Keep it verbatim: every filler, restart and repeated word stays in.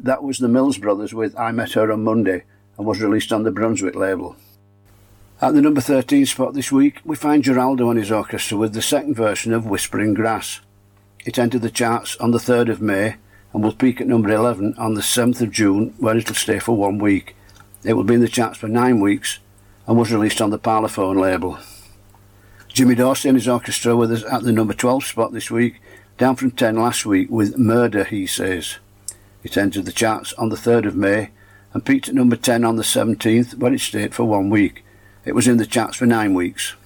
That was the Mills Brothers with I Met Her on Monday and was released on the Brunswick label. At the number thirteen spot this week, we find Geraldo and his orchestra with the second version of Whispering Grass. It entered the charts on the third of May and will peak at number eleven on the seventh of June, where it will stay for one week. It will be in the charts for nine weeks and was released on the Parlophone label. Jimmy Dorsey and his orchestra with us at the number twelve spot this week, down from ten last week with Murder, He Says. It entered the charts on the third of May and peaked at number ten on the seventeenth, where it stayed for one week. It was in the charts for nine weeks.